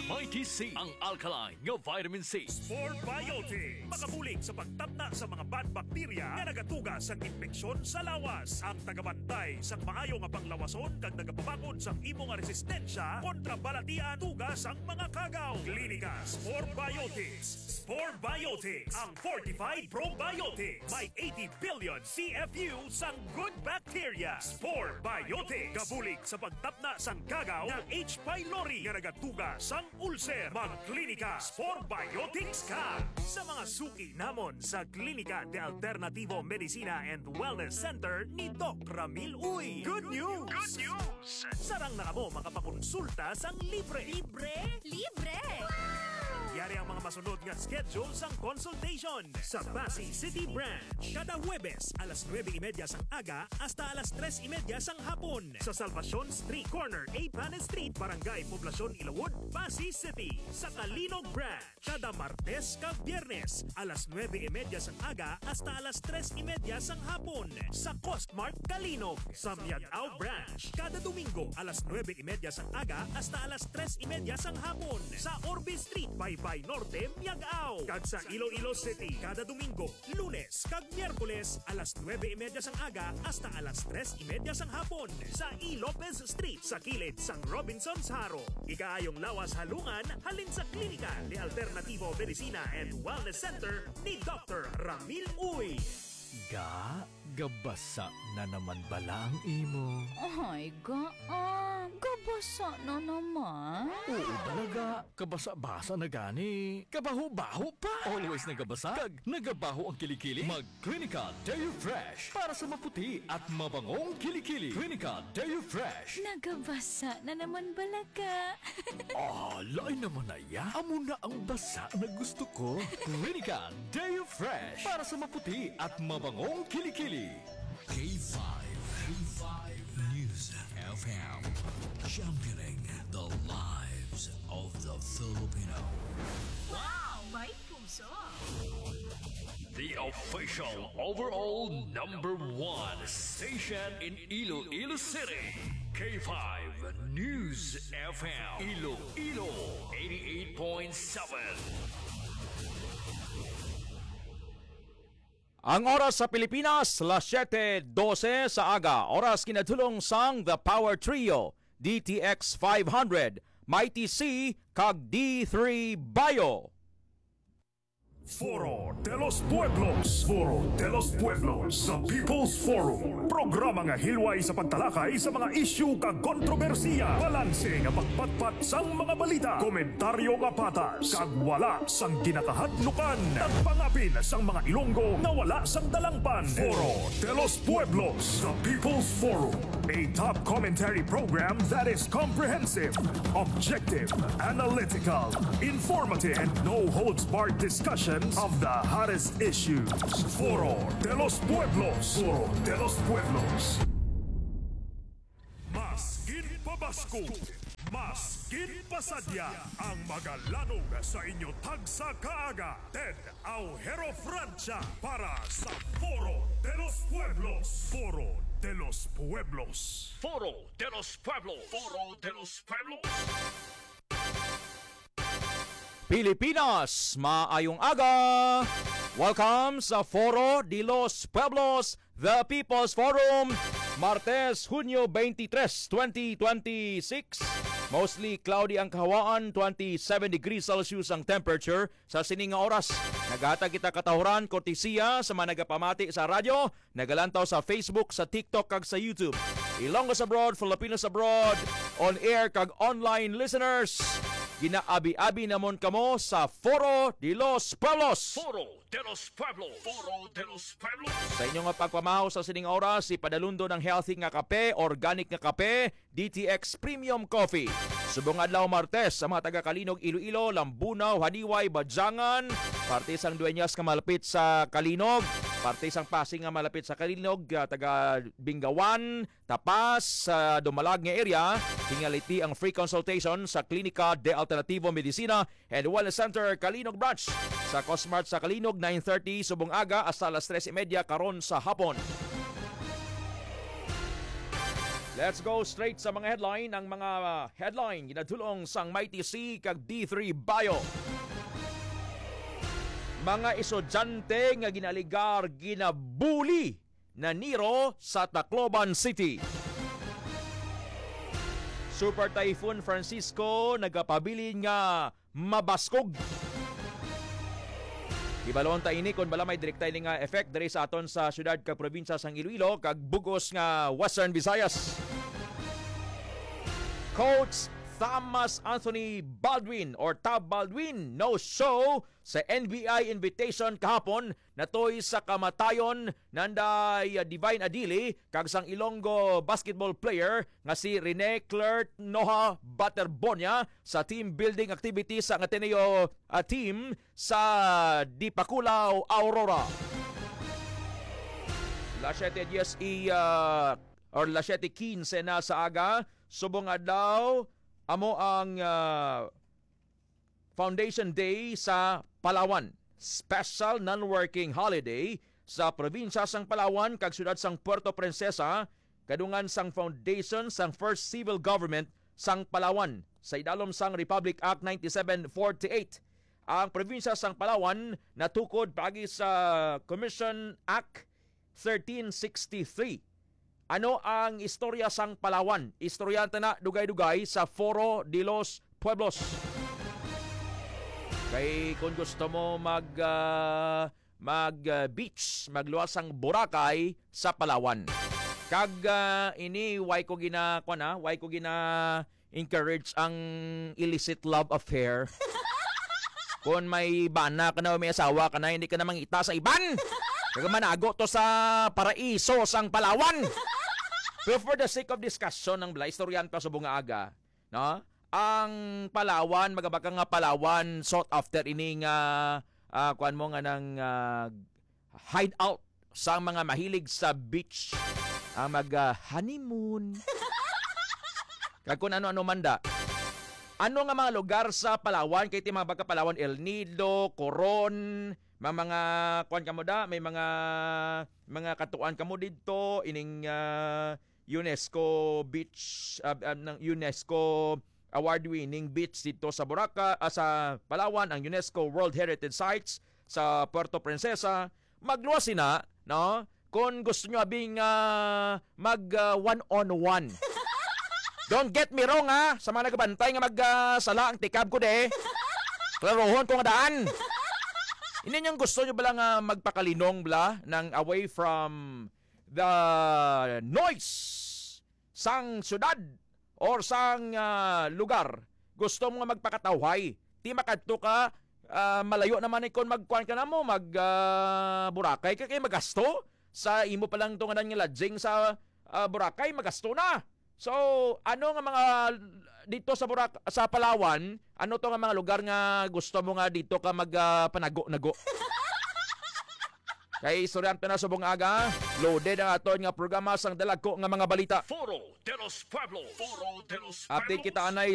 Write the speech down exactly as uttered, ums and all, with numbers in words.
Mighty C, ang alkaline nga vitamin C. Spore Biotics, makabulig sa pagtapna sa mga bad bacteria nga nagatuga sa infeksyon sa lawas. Ang tagabantay sa maayo nga panglawason kag nagapabakod sa imo nga resistensya kontra balatian tugas ang mga kagaw. Klinika Spore Biotics. Spore Biotics, ang fortified probiotics. May eighty billion C F U sang good bacteria. Spore Biotics, kabulig sa pagtapna sang kagaw ng H. pylori nga nagatuga sang ulcer. Magklinika Spore Biotics ka sa mga suki namon sa Klinika de Alternativo Medicina and Wellness Center ni Doc Ramil Uy. Good news! Good news! Sarang na kamo makapakonsulta sang libre. Libre? Libre! Yari ang mga masunod nga schedule sang consultation sa Pasay City Branch. Kada Huwebes, alas nueve y media sang aga hasta alas tres y media sang hapon. Sa Salvacion Street Corner, A. Panes Street, Barangay Poblacion, Ilawod, Pasay City. Sa Kalinog Branch, kada Martes kag Biyernes, alas nueve y media sang aga hasta alas tres y media sang hapon. Sa Costmark, Kalinog. Sa Miagao Branch, kada Domingo, alas nueve y media sang aga hasta alas tres y media sang hapon. Sa Orbe Street, Baybay Norte, Miagao. Kag sa Iloilo City, kada Domingo, Lunes kag Miyerkules, alas nueve y media sang aga hasta alas tres y media sang hapon. Sa E. Lopez Street, sa kilid sang Robinson's Haro. Ikaayong lawas halungan, halin sa Klinika de Alternativo Medicina and Wellness Center ni Doctor Ramil Uy. Ga, gabasa na naman bala ang imo. Ay, ga, ah, gabasa na naman. Oo balaga, kabasa-basa na gani. Kabaho-baho pa. Always nagabasa, kag nagabaho ang kilikili. Mag-Klinika Deo Fresh para sa maputi at mabangong kilikili. Klinika Deo Fresh. Nagabasa na naman balaga. Ah, lain naman na ya. Amo na ang basa na gusto ko. Klinika Deo Fresh para sa maputi at mabangong kilikili. K five, K five News F M, championing the lives of the Filipino. Wow, may puso. The official overall number one station in Iloilo City. K five News F M. Iloilo eighty-eight point seven. Ang oras sa Pilipinas, alas siyete dose sa aga. Oras kinatulong sang The Power Trio, D T X five hundred, Mighty C, kag D three Bio. Foro de los Pueblos. Foro de los Pueblos sa People's Forum. Programa nga hilway sa pagtalakay sa mga isyu kag kontrobersiya. Balanse nga pagpatpat sang mga balita. Komentaryo nga patas. Kag wala sang ginakahadlukan. Nagpangapin sang mga Ilonggo na wala sang dalangpan. Foro de los Pueblos sa People's Forum. A top commentary program that is comprehensive, objective, analytical, informative, and no-holds-barred discussion of the hottest issues. Foro de los Pueblos. Foro de los Pueblos. Maskin pabasko, maskin pasadya, ang magalanog sa inyo tagsa kaaga. Ted Aujero Francia para sa Foro de los Pueblos. Foro de los Pueblos. Foro de los Pueblos. Foro de los Pueblos. Pilipinas, maayong aga! Welcome sa Foro de los Pueblos, the People's Forum, Martes, Hunyo twenty-three, twenty twenty-six. Mostly cloudy ang kahawaan, twenty-seven degrees Celsius ang temperature sa sining nga oras. Naghatag kita katahuran, kortesiya sa mga nagapamati sa radyo, nagalantaw sa Facebook, sa TikTok kag sa YouTube. Ilonggo abroad, Filipinos abroad, on air kag online listeners. Ginaabi-abi namon kamo sa Foro de los Pueblos. Foro de los Pueblos. Foro de los Pueblos. Sa inyong pagpamahaw sa sining oras, ipadalundo ng healthy nga kape, organic nga kape, D T X Premium Coffee. Subong adlaw Martes sa mga taga-Kalinog, Iloilo, Lambunaw, Haniway, Badjangan, parte sang dueñas nga malapit sa Kalinog, parte sang Pasig nga malapit sa Kalinog, taga Bingawan, Tapas, sa Dumalag nga area, hingaliti ang free consultation sa Klinika de Alternativo Medicina and Wellness Center Kalinog Branch. Sa Cosmart sa Kalinog, nine thirty subong aga hasta alas tres y media karon sa hapon. Let's go straight sa mga headline. Ang mga headline ginadulong sang Mighty C kag D three Bio. Mga estudyante nga ginaligar ginabuli na Nero sa Tacloban City. Super Typhoon Francisco nagapabilin nga mabaskog. Ibalon ta ini kon bala may direkta ini nga effect diri sa aton sa syudad kag probinsya sang Iloilo kag bugos nga Western Visayas. Coach Thomas Anthony Baldwin or Tab Baldwin no show sa N B I invitation kahapon natoy sa kamatayon nanday Divine Adili kag sang Ilonggo basketball player nga si Rene Clerk Noha Baterbonia sa team building activities sa Ateneo uh, team sa Dipakulaw, Aurora. La siyete diyes i uh, or la siyete quince na sa aga subong adlaw amo ang uh, Foundation Day sa Palawan. Special non-working holiday sa probinsya sang Palawan kag syudad sang Puerto Princesa kadungan sang foundation sang First Civil Government sang Palawan sa idalom sang Republic Act ninety-seven forty-eight. Ang probinsya sang Palawan natukod pagi sa Commission Act thirteen sixty-three. Ano ang istorya sang Palawan? Istoryanta na dugay-dugay sa Foro de los Pueblos. Kay kung gusto mo mag uh, mag uh, beach, magluwas ang Boracay sa Palawan. Kag uh, ini why ko gina ko na, why ko gina encourage ang illicit love affair. Kung may bana ka na, may asawa ka na, hindi ka namang ita sa iban. Kag manago to sa paraiso sang Palawan. Pero for the sake of discussion ng bala, istoryan pa sa bunga aga, no? Ang Palawan, magabaka nga Palawan, sought after ini nga, uh, kuan mo nga ng uh, hideout sa mga mahilig sa beach, ang mag uh, honeymoon. Kag kung ano-ano manda. Ano nga mga lugar sa Palawan, kay ti mga baga Palawan, El Nido, Coron, mga mga kuan kamo da, may mga mga katuan kamo didto ining uh, UNESCO beach uh, uh, ng UNESCO award-winning beach dito sa Boracay, uh, sa Palawan, ang UNESCO World Heritage Sites sa Puerto Princesa. Magluwas sina, no? Kung gusto nyo abing uh, mag uh, one-on-one. Don't get me wrong ha, sa mga nagbantay nga mag-sala uh, ang tikab ko de. Klarohon ko nga daan. Hindi niyang gusto nyo bala nga magpakalinong bala ng away from the noise sang syudad or sang uh, lugar. Gusto mo nga magpakatawhay. Di makadto ka, uh, malayo naman ikon magkuhan ka na mo, mag uh, Boracay ka kay magasto. Sa imo pa lang tunganan nga lodging sa uh, Boracay, magasto na. So, ano nga mga dito sa Borac sa Palawan, ano to nga mga lugar nga gusto mo nga dito ka magpanago-nago? Uh, Kay istoryan pa na sa buong aga, loaded ang aton nga programa sang dalagko nga mga balita. Foro de los Pueblos. Foro de los Pueblos. Update kita anay